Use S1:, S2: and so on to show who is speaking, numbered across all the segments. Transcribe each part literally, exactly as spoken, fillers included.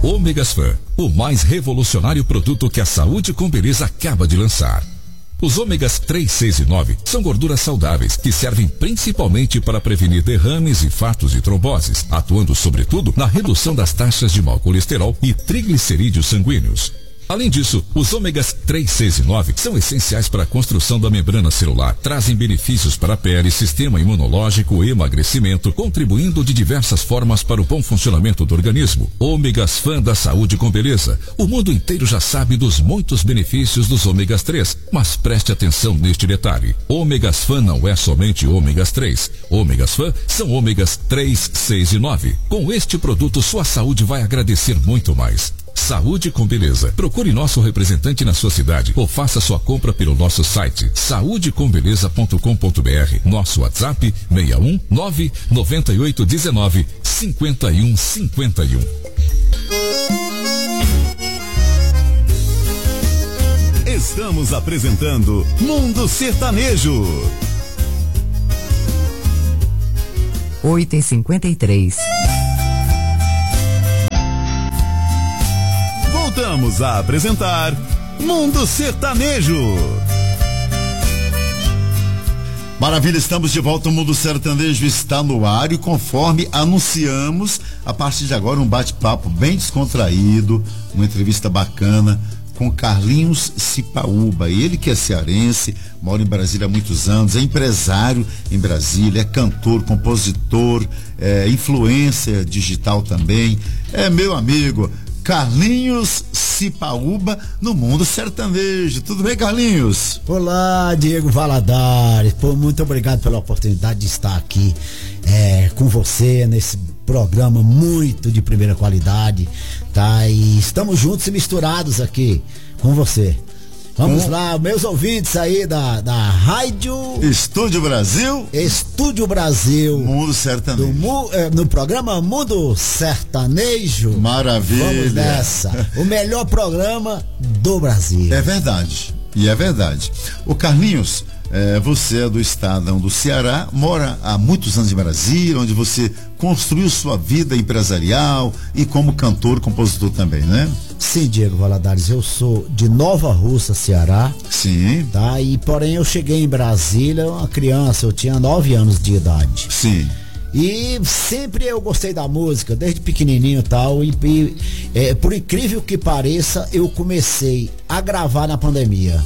S1: Ômegasfan, o mais revolucionário produto que a Saúde com Beleza acaba de lançar. Os ômegas três, seis e nove são gorduras saudáveis que servem principalmente para prevenir derrames, infartos e tromboses, atuando sobretudo na redução das taxas de mau colesterol e triglicerídeos sanguíneos. Além disso, os ômegas três, seis e nove são essenciais para a construção da membrana celular, trazem benefícios para a pele, sistema imunológico e emagrecimento, contribuindo de diversas formas para o bom funcionamento do organismo. Ômegasfan da Saúde com Beleza. O mundo inteiro já sabe dos muitos benefícios dos ômegas três, mas preste atenção neste detalhe. Ômegasfan não é somente ômegas três. Ômegasfan são ômegas três, seis e nove. Com este produto, sua saúde vai agradecer muito mais. Saúde com Beleza. Procure nosso representante na sua cidade ou faça sua compra pelo nosso site saúde com beleza ponto com ponto b r. Nosso WhatsApp seis um nove nove oito um nove cinco um cinco um.
S2: Estamos apresentando Mundo Sertanejo.
S3: oito e cinquenta e três.
S2: Voltamos a apresentar Mundo Sertanejo.
S4: Maravilha, estamos de volta. O Mundo Sertanejo está no ar e, conforme anunciamos, a partir de agora um bate-papo bem descontraído, uma entrevista bacana com Carlinhos Cipaúba. Ele que é cearense, mora em Brasília há muitos anos, é empresário em Brasília, é cantor, compositor, é influencer digital também, é meu amigo Carlinhos Cipaúba no Mundo Sertanejo. Tudo bem, Carlinhos?
S5: Olá, Diego Valadares. Pô, muito obrigado pela oportunidade de estar aqui é, com você nesse programa muito de primeira qualidade, tá? E estamos juntos e misturados aqui com você. Vamos lá, meus ouvintes aí da, da Rádio
S4: Estúdio Brasil.
S5: Estúdio Brasil.
S4: Mundo Sertanejo.
S5: Do, é, no programa Mundo Sertanejo.
S4: Maravilha.
S5: Vamos nessa. O melhor programa do Brasil.
S4: É verdade. E é verdade. O Carlinhos, é, você é do estado do Ceará, mora há muitos anos em Brasília, onde você construiu sua vida empresarial e como cantor, compositor também, né?
S5: Sim, Diego Valadares, eu sou de Nova Russa, Ceará.
S4: Sim.
S5: Tá? E porém eu cheguei em Brasília, uma criança, eu tinha nove anos de idade.
S4: Sim.
S5: E sempre eu gostei da música, desde pequenininho e tal, e, e é, por incrível que pareça, eu comecei a gravar na pandemia.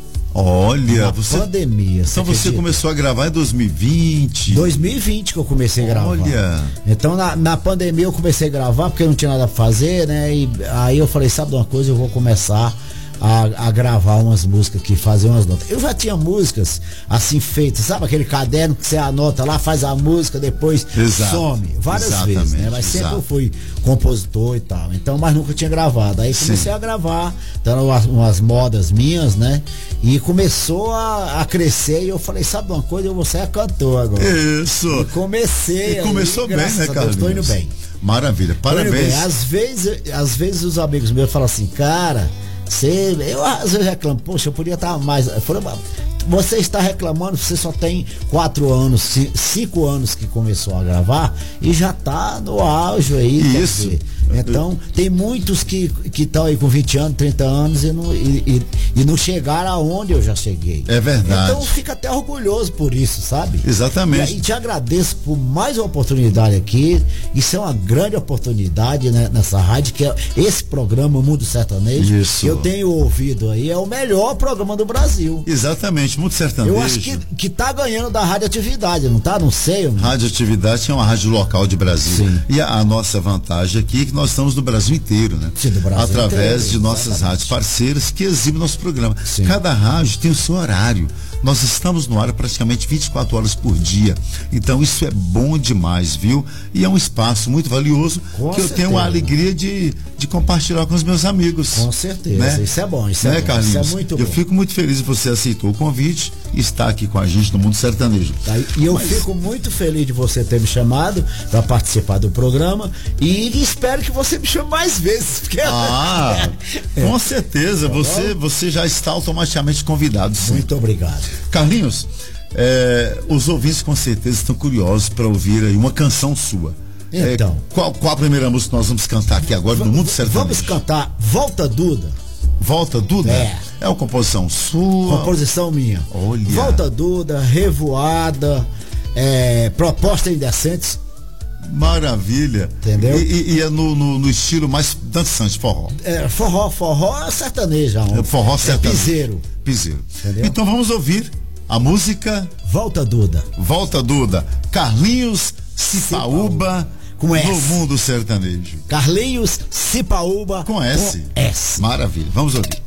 S4: Olha,
S5: na
S4: você...
S5: pandemia.
S4: Então você, você começou a gravar em dois mil e vinte?
S5: dois mil e vinte que eu comecei a gravar.
S4: Olha.
S5: Então na, na pandemia eu comecei a gravar porque eu não tinha nada a fazer, né? E aí eu falei, sabe de uma coisa, eu vou começar a, a gravar umas músicas aqui, fazer umas notas. Eu já tinha músicas assim feitas, sabe aquele caderno que você anota lá, faz a música, depois
S4: Exato.
S5: some, várias
S4: Exatamente.
S5: vezes, né? Mas sempre Exato. eu fui compositor e tal, então, mas nunca tinha gravado. Aí comecei Sim. a gravar, dando umas, umas modas minhas, né? E começou a, a crescer e eu falei, sabe uma coisa, eu vou ser cantor agora.
S4: Isso.
S5: E comecei.
S4: E começou
S5: aí,
S4: bem, né, Carlinhos?
S5: Estou indo bem.
S4: Maravilha, parabéns.
S5: Às vezes, às vezes os amigos meus falam assim, cara, você, eu às vezes reclamo, poxa, eu podia estar mais. Eu falei, você está reclamando, você só tem quatro anos, cinco anos que começou a gravar e já está no auge aí.
S4: Isso.
S5: Então, tem muitos que estão aí com vinte anos, trinta anos e não, e, e, e não chegaram aonde eu já cheguei.
S4: É verdade.
S5: Então, fica até orgulhoso por isso, sabe?
S4: Exatamente.
S5: E, e te agradeço por mais uma oportunidade aqui. Isso é uma grande oportunidade, né, nessa rádio, que é esse programa Mundo Sertanejo.
S4: Isso.
S5: Que eu tenho ouvido aí, é o melhor programa do Brasil.
S4: Exatamente, Mundo Sertanejo.
S5: Eu acho que, que tá ganhando da radioatividade, não tá? Não sei. Não...
S4: Radioatividade é uma rádio local de Brasília.
S5: Sim.
S4: E a, a nossa vantagem aqui é que nós estamos no Brasil inteiro, né?
S5: Sim, do Brasil
S4: Através
S5: inteiro,
S4: de nossas
S5: exatamente.
S4: rádios parceiras que exibem nosso programa.
S5: Sim.
S4: Cada rádio tem o seu horário. Nós estamos no ar praticamente vinte e quatro horas por dia. Então isso é bom demais, viu? E é um espaço muito valioso
S5: com
S4: que
S5: certeza.
S4: eu tenho a alegria de, de compartilhar com os meus amigos.
S5: Com certeza.
S4: Né?
S5: Isso é bom, isso
S4: né,
S5: é bom.
S4: Carlinhos?
S5: Isso é muito
S4: eu
S5: bom.
S4: fico muito feliz que você aceitou o convite e está aqui com a gente no Mundo Sertanejo.
S5: Tá, e eu
S4: Mas...
S5: fico muito feliz de você ter me chamado para participar do programa e espero que você me chame mais vezes. Porque...
S4: Ah, com certeza. Tá você, você já está automaticamente convidado. Sim.
S5: Muito obrigado.
S4: Carlinhos, é, os ouvintes com certeza estão curiosos para ouvir aí uma canção sua.
S5: Então.
S4: É, qual, qual a primeira música que nós vamos cantar aqui agora no Mundo Sertanejo?
S5: Vamos cantar Volta Duda.
S4: Volta Duda?
S5: É.
S4: É uma composição sua?
S5: Composição minha.
S4: Olha.
S5: Volta Duda, Revoada, é, Proposta Indecentes.
S4: Maravilha.
S5: Entendeu?
S4: E, e, e é no, no, no estilo mais dançante, forró.
S5: É, forró, forró é sertanejo.
S4: É forró sertanejo.
S5: É piseiro.
S4: Piseiro.
S5: Entendeu?
S4: Então vamos ouvir a música
S5: Volta Duda.
S4: Volta Duda. Carlinhos Cipaúba
S5: Com S.
S4: no Mundo Sertanejo.
S5: Carlinhos Cipaúba
S4: Com S.
S5: Com S.
S4: Maravilha. Vamos ouvir.